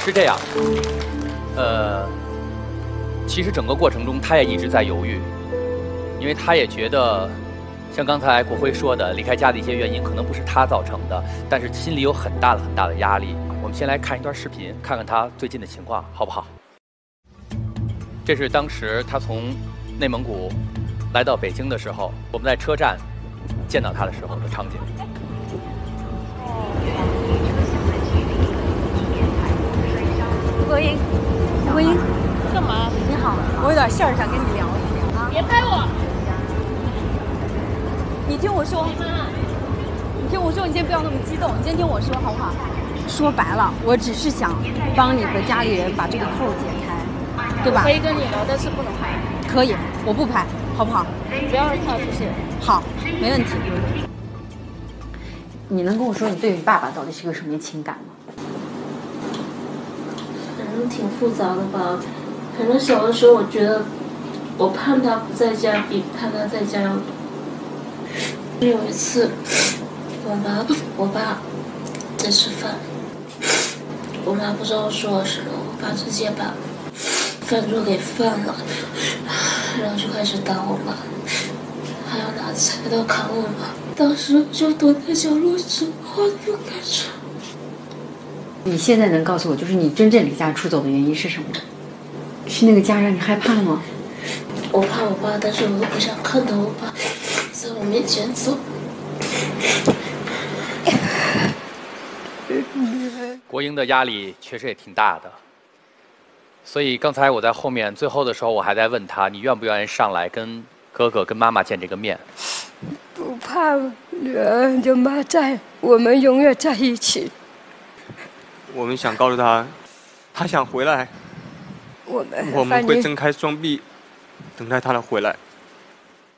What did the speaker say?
是这样，其实整个过程中他也一直在犹豫，因为他也觉得，像刚才国辉说的，离开家的一些原因可能不是他造成的，但是心里有很大的压力。我们先来看一段视频，看看他最近的情况，好不好？这是当时他从内蒙古来到北京的时候，我们在车站见到他的时候的场景。 国英，国英， 干嘛？ 你好，我有点事儿想跟你聊一聊啊。 别拍我！ 你听我说，你听我说，你先不要那么激动，你先听我说好不好？说白了，我只是想帮你和家里人把这个扣解开，对吧？ 可以跟你聊，但是不能拍。 可以，我不拍，好不好？ 不要让他出现。 好，没问题。你能跟我说你对你爸爸到底是个什么情感吗？ 反正挺复杂的吧。反正小的时候，我觉得我盼他不在家比盼他在家要多。有一次，我爸在吃饭，我妈不知道说了什么，我爸直接把饭桌给翻了，然后就开始打我妈，还要拿菜刀砍我妈。当时我就躲在角落，什么话都不敢说。 你现在能告诉我，就是你真正离家出走的原因是什么？是那个家让你害怕吗？ 我怕我爸，但是我又不想看到我爸在我面前走。 国英的压力确实也挺大的，所以刚才我在后面最后的时候，我还在问他，你愿不愿意上来跟哥哥、跟妈妈见这个面？ 不怕，女儿有妈在，我们永远在一起。 我们想告诉他，他想回来， 我们会睁开双臂，等待他的回来。